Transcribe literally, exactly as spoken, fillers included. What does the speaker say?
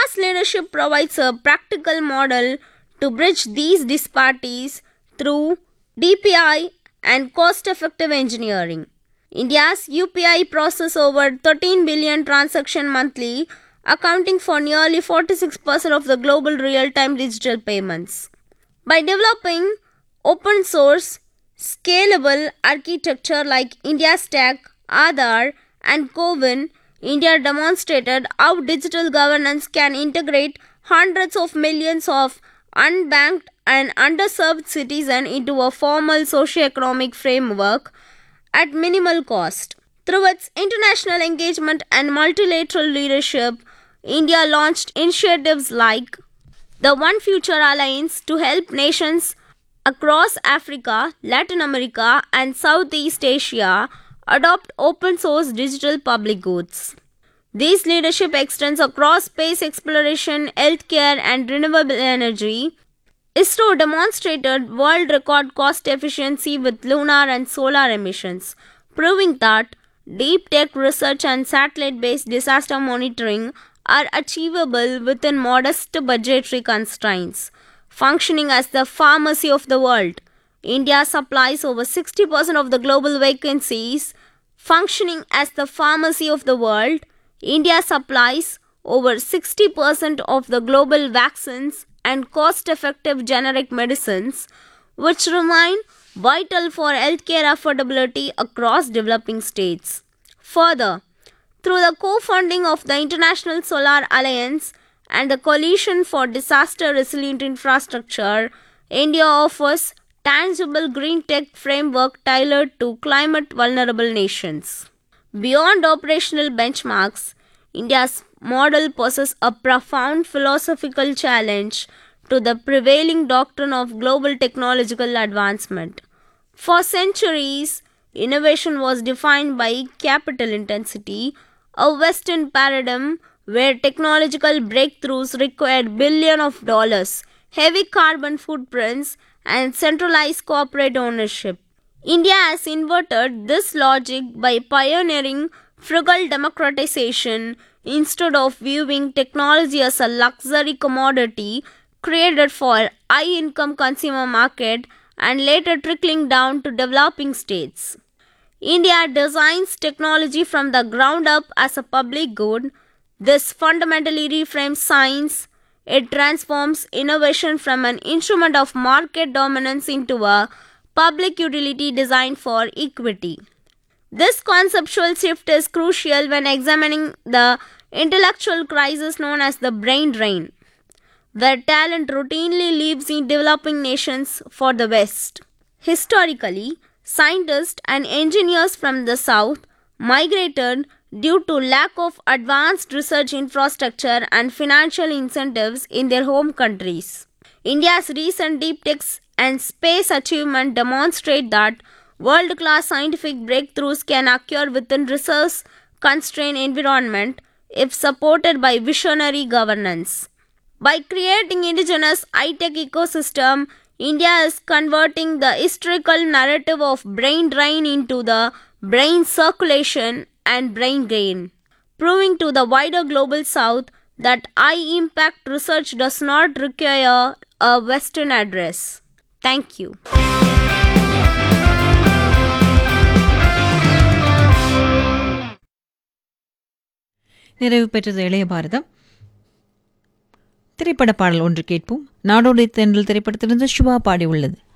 India's leadership provides a practical model to bridge these disparities through D P I and cost-effective engineering. India's U P I processes over thirteen billion transactions monthly, accounting for nearly forty-six percent of the global real-time digital payments. By developing open source, scalable architecture like India Stack, Aadhaar, and CoWIN, India demonstrated how digital governance can integrate hundreds of millions of unbanked and underserved citizens into a formal socio-economic framework at minimal cost. Through its international engagement and multilateral leadership, India launched initiatives like the One Future Alliance to help nations across Africa, Latin America, and Southeast Asia adopt open source digital public goods. This leadership extends across space exploration, healthcare, and renewable energy. ISRO demonstrated world record cost efficiency with lunar and solar emissions, proving that deep tech research and satellite based disaster monitoring are achievable within modest budgetary constraints. Functioning as the pharmacy of the world, India supplies over sixty percent of the global vacancies. Functioning as the pharmacy of the world, India supplies over sixty percent of the global vaccines and cost-effective generic medicines, which remain vital for healthcare affordability across developing states. Further, through the co-funding of the International Solar Alliance and the Coalition for Disaster Resilient Infrastructure, India offers tangible green tech framework tailored to climate vulnerable nations. Beyond operational benchmarks, India's model poses a profound philosophical challenge to the prevailing doctrine of global technological advancement. For centuries, innovation was defined by capital intensity, a Western paradigm where technological breakthroughs required billions of dollars, heavy carbon footprints, and centralized corporate ownership. India has inverted this logic by pioneering frugal democratization instead of viewing technology as a luxury commodity created for high-income consumer market and later trickling down to developing states. India designs technology from the ground up as a public good. This fundamentally reframes science. It transforms innovation from an instrument of market dominance into a public utility designed for equity. This conceptual shift is crucial when examining the intellectual crisis known as the brain drain, where talent routinely leaves in developing nations for the West. Historically, scientists and engineers from the South migrated due to lack of advanced research infrastructure and financial incentives in their home countries. India's recent deep tech and space achievements demonstrate that world-class scientific breakthroughs can occur within resource-constrained environment if supported by visionary governance. By creating indigenous high-tech ecosystem, India is converting the historical narrative of brain drain into the brain circulation and brain gain, proving to the wider global South that high-impact research does not require a Western address. Thank you. நிறைவு பெற்றது இளைய பாரதம். திரைப்பட பாடல் ஒன்று கேட்போம். நாடோடி தென்றல் திரைப்படத்திலிருந்து சுபா பாடியுள்ளது.